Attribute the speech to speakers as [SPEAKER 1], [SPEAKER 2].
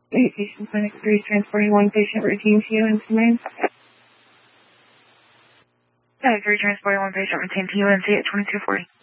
[SPEAKER 1] Patient Clinic 3, transporting one patient, routine to UNC main.
[SPEAKER 2] 3, transporting one patient, routine to UNC at 2240.